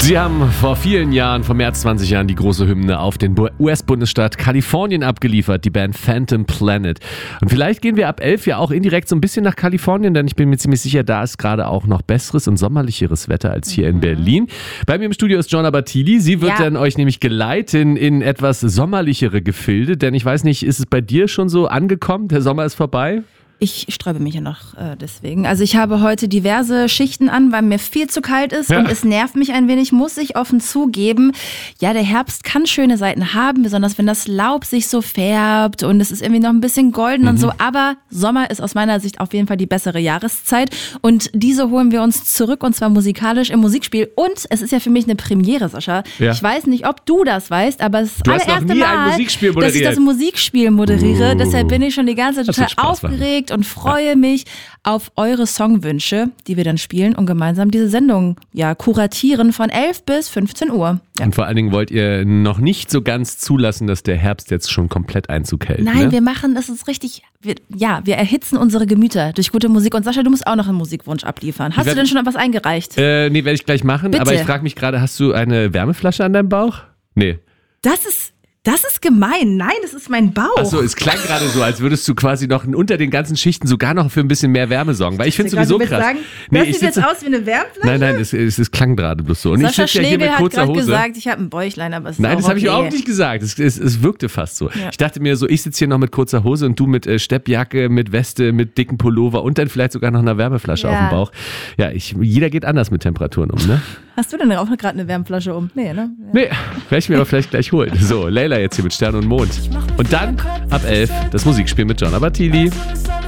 Sie haben vor vielen Jahren, vor mehr als 20 Jahren, die große Hymne auf den US-Bundesstaat Kalifornien abgeliefert, die Band Phantom Planet. Und vielleicht gehen wir ab 11 ja auch indirekt so ein bisschen nach Kalifornien, denn ich bin mir ziemlich sicher, da ist gerade auch noch besseres und sommerlicheres Wetter als hier in Berlin. Bei mir im Studio ist Gianna Battili. Sie wird dann euch nämlich geleiten in etwas sommerlichere Gefilde, denn ich weiß nicht, ist es bei dir schon so angekommen? Der Sommer ist vorbei? Ich sträube mich ja noch deswegen. Also ich habe heute diverse Schichten an, weil mir viel zu kalt ist und es nervt mich ein wenig, muss ich offen zugeben. Ja, der Herbst kann schöne Seiten haben, besonders wenn das Laub sich so färbt und es ist irgendwie noch ein bisschen golden und so. Aber Sommer ist aus meiner Sicht auf jeden Fall die bessere Jahreszeit und diese holen wir uns zurück und zwar musikalisch im Musikspiel. Und es ist ja für mich eine Premiere, Sascha. Ja. Ich weiß nicht, ob du das weißt, aber es ist das allererste Mal, dass ich das Musikspiel moderiere. Deshalb bin ich schon die ganze Zeit total aufgeregt und freue mich auf eure Songwünsche, die wir dann spielen und gemeinsam diese Sendung kuratieren von 11 bis 15 Uhr. Ja. Und vor allen Dingen wollt ihr noch nicht so ganz zulassen, dass der Herbst jetzt schon komplett Einzug hält. Nein, wir machen, das ist richtig, wir erhitzen unsere Gemüter durch gute Musik. Und Sascha, du musst auch noch einen Musikwunsch abliefern. Hast du denn schon was eingereicht? Nee, werde ich gleich machen. Bitte. Aber ich frage mich gerade, hast du eine Wärmeflasche an deinem Bauch? Nee. Das ist gemein. Nein, das ist mein Bauch. Achso, es klang gerade so, als würdest du quasi noch unter den ganzen Schichten sogar noch für ein bisschen mehr Wärme sorgen. Weil ich finde es sowieso krass. Sagen, das sieht jetzt aus wie eine Wärmflasche? Nein, es klang gerade bloß so. Und Sascha ich sitze ja hier mit kurzer Hose. Hat gerade gesagt, ich habe ein Bäuchlein, aber es ist Nein, das habe ich okay. überhaupt nicht gesagt. Es wirkte fast so. Ja. Ich dachte mir so, ich sitze hier noch mit kurzer Hose und du mit Steppjacke, mit Weste, mit dicken Pullover und dann vielleicht sogar noch einer Wärmeflasche auf dem Bauch. Ja, jeder geht anders mit Temperaturen um, ne? Hast du denn auch gerade eine Wärmflasche um? Nee, ne? Ja. Nee, werde ich mir aber vielleicht gleich holen. So, Leila jetzt hier mit Stern und Mond. Und dann ab 11 das Musikspiel mit Gianna Battili.